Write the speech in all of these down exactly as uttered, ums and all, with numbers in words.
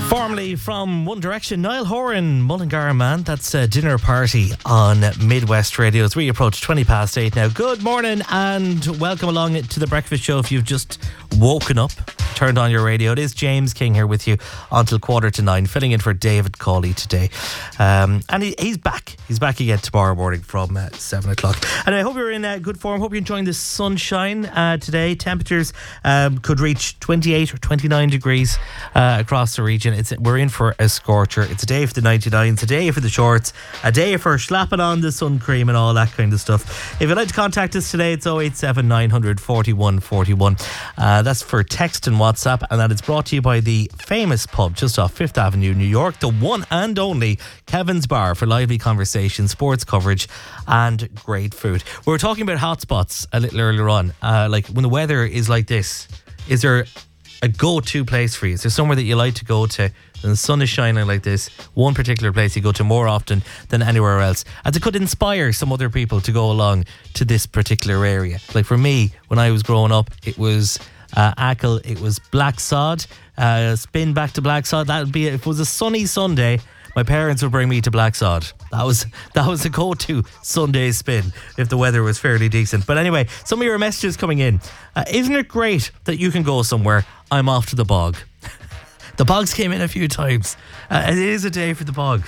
Formerly from One Direction, Niall Horan, Mullingar Man. That's a dinner party on Midwest Radio as we approach twenty past eight now. Good morning and welcome along to the breakfast show. If you've just woken up, turned on your radio, it is James King here with you until quarter to nine, filling in for David Cawley today. Um, and he, he's back. He's back again tomorrow morning from uh, seven o'clock. And I hope you're in uh, good form. Hope you're enjoying the sunshine uh, today. Temperatures um, could reach twenty-eight or twenty-nine degrees uh, across the region. It's, we're in for a scorcher. It's a day for the ninety-nines, a day for the shorts, a day for slapping on the sun cream and all that kind of stuff. If you'd like to contact us today, it's oh eight seven nine hundred forty-one forty-one. Uh, that's for text and WhatsApp, and that is brought to you by the famous pub just off Fifth Avenue, New York, the one and only Kevin's Bar, for lively conversation, sports coverage and great food. We were talking about hotspots a little earlier on. Uh, like when the weather is like this, is there a go-to place for you? Is there somewhere that you like to go to and the sun is shining like this, one particular place you go to more often than anywhere else, and it could inspire some other people to go along to this particular area? Like for me, when I was growing up, it was uh, Achill, it was Blacksod, uh, spin back to Blacksod. That would be it. If it was a sunny Sunday, my parents would bring me to Blacksod. That was that was a go-to Sunday spin if the weather was fairly decent. But anyway, some of your messages coming in. Uh, isn't it great that you can go somewhere? I'm off to the bog. The bogs came in a few times. Uh, it is a day for the bog.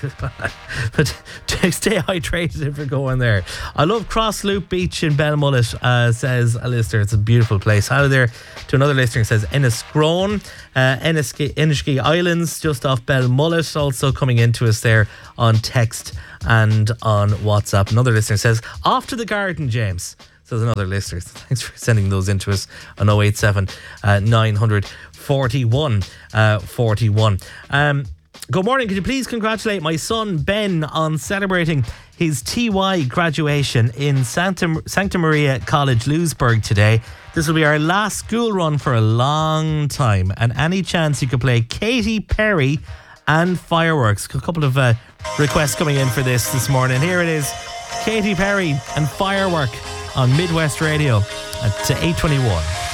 But stay hydrated if you're going there. I love Crossloop Beach in Belmullet, uh, says a listener. It's a beautiful place. Hello there to another listener who says Enniscrone, uh, Ennisky, Inishkey Islands, just off Belmullet. Also coming into us there on text and on WhatsApp. Another listener says, off to the garden, James. Says another listener. Thanks for sending those into us on oh eight seven nine hundred forty-one forty-one. Um, good morning. Could you please congratulate my son Ben on celebrating his T Y graduation in Santa, Santa Maria College, Lewisburg today. This will be our last school run for a long time, and any chance you could play Katy Perry and Fireworks. A couple of uh, requests coming in for this this morning. Here it is, Katy Perry and Firework on Midwest Radio at eight twenty-one.